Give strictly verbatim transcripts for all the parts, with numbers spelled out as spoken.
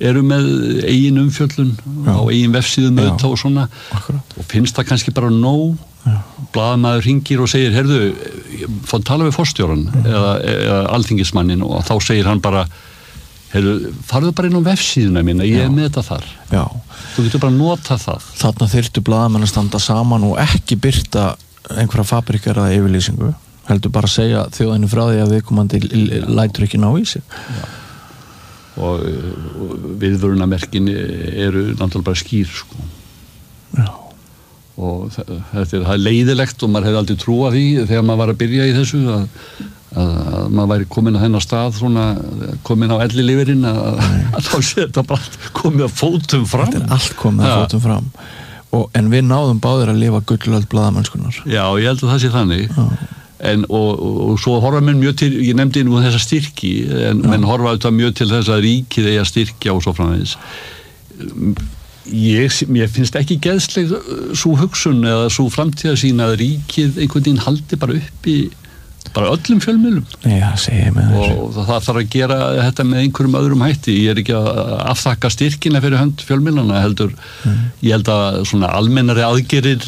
eru með eigin umfjöllun Já. Á eigin vefsíðum auðvitað og svona Akkurat. Og finnst það kannski bara nóg blaðamaður hringir og segir heyrðu, fá að tala við forstjóran mm. eða, eða alþingismannin og þá segir hann bara heyrðu, farðu bara inn á vefsíðuna mína ég Já. Er með þetta þar Já. Þú getur bara nota það Þarna þyrftu blaðamenn að standa saman og ekki birta einhverja fabrikar eða yfirlýsingu heldur bara að segja þjóðinu frá því að viðkomandi lætur ekki ná í sig Já. Og, og viðvörunarmerkin eru náttúrulega bara skýr sko. Já. Og þetta er, það er leiðilegt og maður hefði aldrei trúað því þegar maður var að byrja í þessu að, að, að maður væri komin á þennan stað svona, komin á ellilífeyrin að, að þá sé þetta bara komið að fótum fram Þetta er allt komið að fótum fram og, en við náðum báðir að lifa gullöld blaðamennskunar Já, ég held að það sé þannig Já. En, og, og, og svo horfa menn mjög til ég nefndi nú þessa styrki en menn horfa auðvitað mjög til þess að ríkið eigi að styrkja og svo framvegis ég, ég finnst ekki geðsleg svo hugsun eða svo framtíðarsýn að ríkið einhvern veginn haldi bara upp í bara öllum fjölmiðlum Nei, það segir ég með þessu og það þarf að gera þetta með einhverjum öðrum hætti ég er ekki að afþakka styrkina fyrir hönd fjölmiðlana heldur mm. ég held að svona almennari aðgerir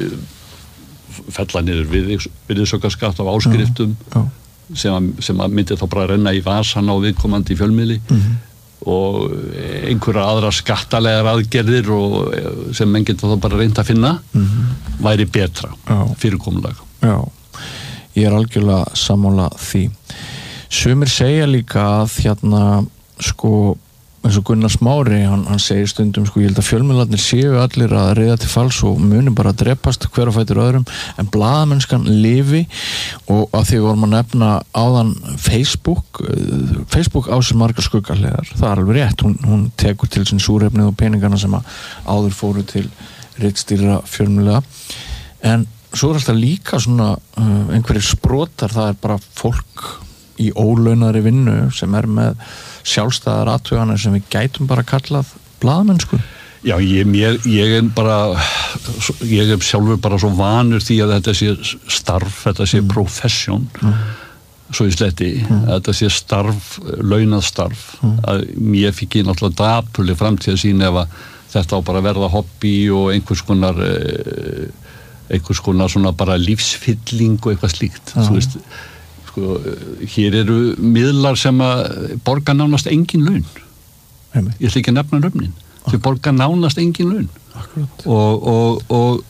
fella niður við, virðisaukaskatt á áskriftum já, já. sem, að, sem að myndi þá bara renna í vasan á viðkomandi fjölmiðli mm-hmm. og einhverja aðra skattalegar aðgerðir og, sem menn geta þá bara reynt að finna mm-hmm. væri betra já. Fyrirkomulag Já, ég er algjörlega sammála því sumir segja líka að hérna sko eins og Gunnar Smári, hann, hann segir stundum sko, ég held að fjölmiðlarnir séu allir að reyða til falls og muni bara að drepast hver að fætur öðrum, en blaðamennskan lifi og að því vorum að nefna áðan Facebook Facebook á sér margar skuggarlegar það er alveg rétt, hún, hún tekur til sín súrefnið og peningana sem að áður fóru til ritstýra fjölmiðla en svo er alltaf líka svona uh, einhverjir sprotar, það er bara fólk í ólaunaðri vinnu sem er með sjálfstæðar athuganir sem við gætum bara kallað blaðamennsku. Já, ég, mér, ég er bara ég er sjálfur bara svo vanur því að þetta sé starf, þetta sé mm. profession mm. svo í sletti mm. að þetta sé starf, launað starf mm. að mér fikk ég náttúrulega dapurleg framtíð að sína ef að þetta á bara að verða hobby og einhvers konar einhvers konar svona bara lífsfylling og eitthvað slíkt, mm. þú veist sko, hér eru miðlar sem að borga nánast engin laun Heimi. Ég ætla ekki að nefna nöfnin þau borga nánast engin laun og, og,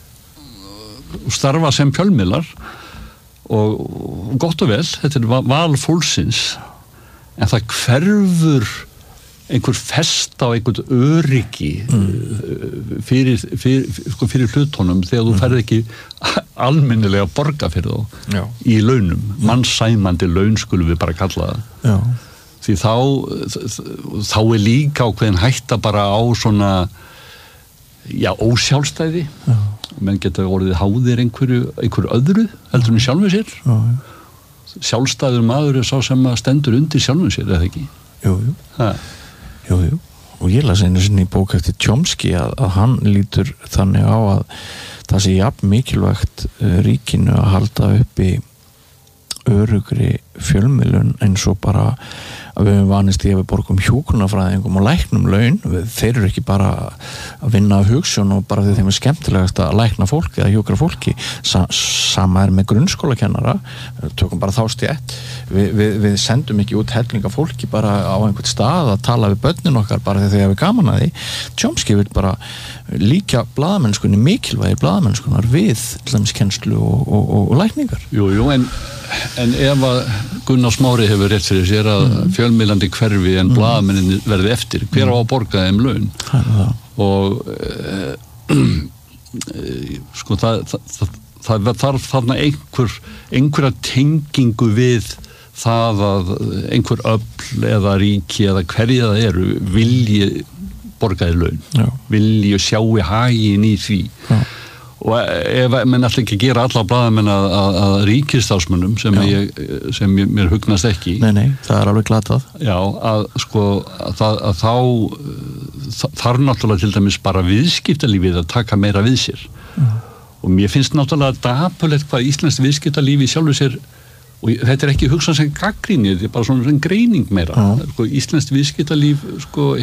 og starfa sem fjölmiðlar og, og gott og vel þetta er val fólksins en það hverfur einhver festa á einhvern öryggi mm. fyrir, fyrir, sko, fyrir hlutunum þegar þú ferð ekki almennilega að borga fyrir þá Já. Í launum, mannsæmandi laun skulum við bara kalla það Já. Því þá þá er líka ákveðin hætta bara á svona já, ósjálfstæði já. Menn geta orðið háðir einhverju, einhverju öðru heldur en sjálfum sér já. Sjálfstæður maður er sá sem stendur undir sjálfum sér, eða ekki? Jú, jú ha. Jú, jú, og ég las einu sinni í bók eftir Chomsky að, að hann lítur þannig á að það sé jafn mikilvægt uh, ríkinu að halda upp í örugri fjölmiðlun eins og bara að við höfum vanist í að við borgum hjúkrunarfræðingum og læknum laun, þeir eru ekki bara að vinna af hugsun og bara því þeim er skemmtilegast að lækna fólki eða hjúkra fólki, Sa- sama er með grunnskólakennara, tökum bara þá stétt, Vi, við, við sendum ekki út hellinga fólki bara á einhvern stað að tala við börnin okkar bara þegar þau hafi gaman að því. Chomsky vil bara líka blaðamennskunni, mikilvægi blaðamennskunar við til dæmis kennslu og, og, og, og lækningar. Jú, jú, en, en ef að Gunnar Smári hefur rétt fyrir sér að mm. fjölmiðlandi hverfi en mm. blaðamennin verði eftir, hver á að borga þeim laun? Það. Og e, e, sko það það, það, það þarf þarna einhver einhverja tengingu við það að einhver öfl eða ríki eða hverja það eru vilji borgaði laun, Já. vilji sjái haginn í því. Já. Og ef menn ætla ekki að gera alla blaðamenn að, að, að ríkisstarfsmönnum sem, ég, sem ég, mér hugnast ekki. Nei, nei, það er alveg glatað. Já, að sko að, að, að þá þarf náttúrulega til dæmis bara viðskiptalífið að taka meira við sér. Já. Og mér finnst náttúrulega dapurlegt hvað íslenskt viðskiptalífi sjálfur sér, og þetta er ekki hugsað sem gagnrýni, þetta er bara svona greining meira. Sko, íslenskt viðskiptalíf sko,